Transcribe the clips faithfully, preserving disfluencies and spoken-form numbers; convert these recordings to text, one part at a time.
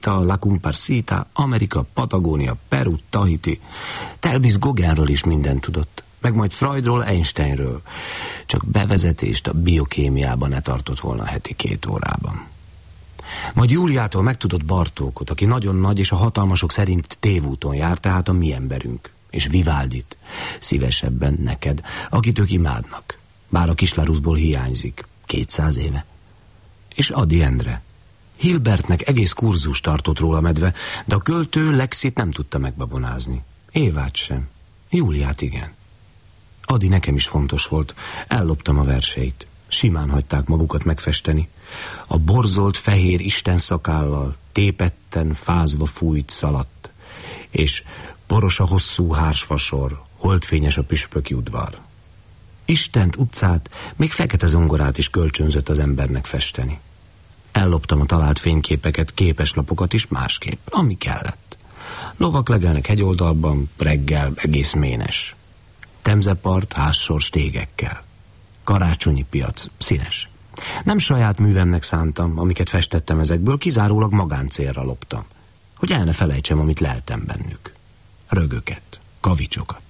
Krita, La Comparsita, Amerika, Patagónia, Peru, Tahiti. Telbis Gauguinról is mindent tudott, meg majd Freudról, Einsteinről. Csak bevezetést a biokémiában ne tartott volna heti két órában. Majd Júliától megtudott Bartókot, aki nagyon nagy és a hatalmasok szerint tévúton jár, tehát a mi emberünk. És Vivaldit, szívesebben neked, akit ők imádnak, bár a Kislaruszból hiányzik, kétszáz éve. És Ady Endre. Hilbertnek egész kurzus tartott róla medve, de a költő Lexit nem tudta megbabonázni. Évát sem. Júliát igen. Ady nekem is fontos volt. Elloptam a verseit. Simán hagyták magukat megfesteni. A borzolt fehér istenszakállal, tépetten, fázva fújt szaladt. És poros a hosszú hársfasor, holdfényes a püspöki udvar. Istent, utcát, még fekete zongorát is kölcsönzött az embernek festeni. Elloptam a talált fényképeket, képeslapokat is másképp, ami kellett. Lovak legelnek hegyoldalban, reggel egész ménes. Temzepart, házsor stégekkel. Karácsonyi piac, színes. Nem saját művemnek szántam, amiket festettem ezekből, kizárólag magáncélra loptam, hogy el ne felejtsem, amit leltem bennük. Rögöket, kavicsokat.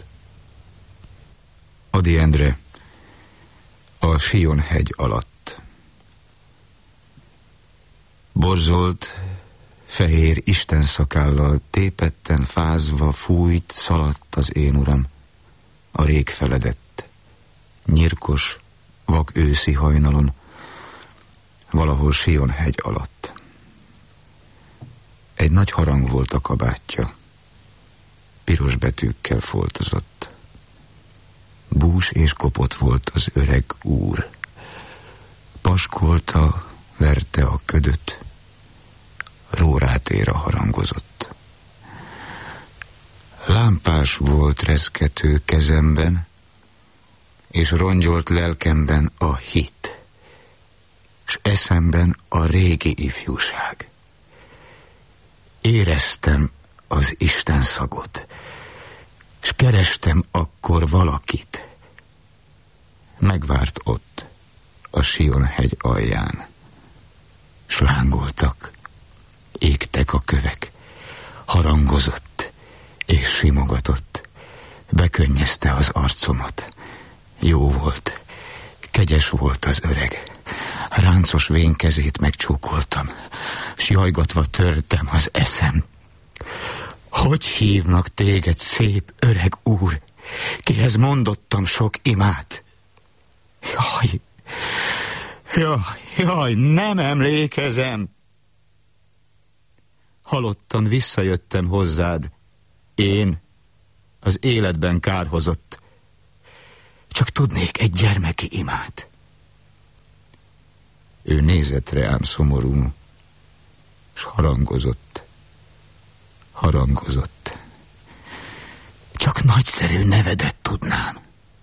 Ady Endre, a Sion-hegy alatt. Borzolt, fehér istenszakállal, tépetten, fázva, fújt, szaladt az én uram, a rég feledett, nyirkos, vak őszi hajnalon, valahol Sion-hegy alatt. Egy nagy harang volt a kabátja, piros betűkkel foltozott. Bús és kopott volt az öreg úr. Paskolta, verte a ködöt, rórátéra harangozott. Lámpás volt reszkető kezemben, és rongyolt lelkemben a hit, s eszemben a régi ifjúság. Éreztem az Isten szagot, s kerestem akkor valakit. Megvárt ott, a Sion-hegy alján. S lángoltak, égtek a kövek, harangozott és simogatott, bekönnyezte az arcomat. Jó volt, kegyes volt az öreg. Ráncos vén kezét megcsókoltam, s jajgatva törtem az eszem. Hogy hívnak téged, szép öreg úr, kihez mondottam sok imát? Jaj, jaj, jaj, nem emlékezem. Halottan visszajöttem hozzád, én, az életben kárhozott. Csak tudnék egy gyermeki imát. Ő nézett rám szomorú, s harangozott, harangozott. Csak nagyszerű nevedet tudnám.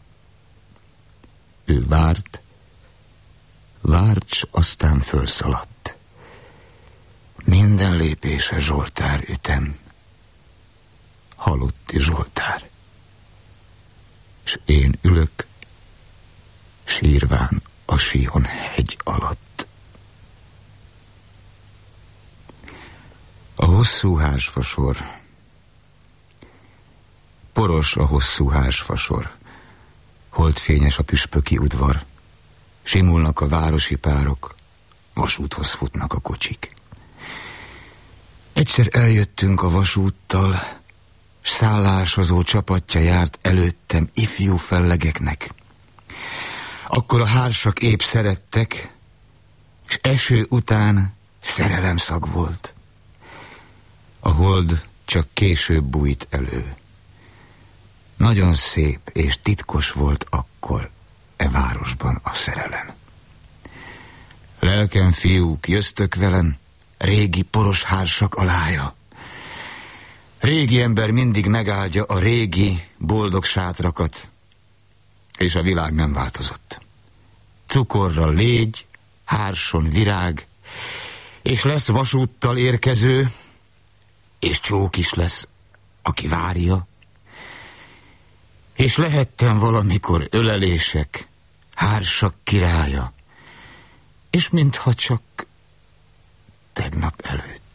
Ő várt, várt, s aztán fölszaladt. Minden lépése Zsoltár ütem, halotti Zsoltár. S én ülök, sírván a Sion-hegy alatt. A hosszú hársfasor. Poros a hosszú hársfasor. Holdfényes a püspöki udvar. Simulnak a városi párok, vasúthoz futnak a kocsik. Egyszer eljöttünk a vasúttal, s szállásozó csapatja járt előttem ifjú fellegeknek. Akkor a hársak épp szerettek, s eső után szerelemszag volt. A hold csak később bújt elő. Nagyon szép és titkos volt akkor e városban a szerelem. Lelkem, fiúk, jöztök velem, régi poros hársak alája. Régi ember mindig megáldja a régi, boldog sátrakat, és a világ nem változott. Cukorra légy, hárson virág, és lesz vasúttal érkező, és csók is lesz, aki várja. És lehettem valamikor ölelések, hársak királya, és mintha csak tegnap előtt.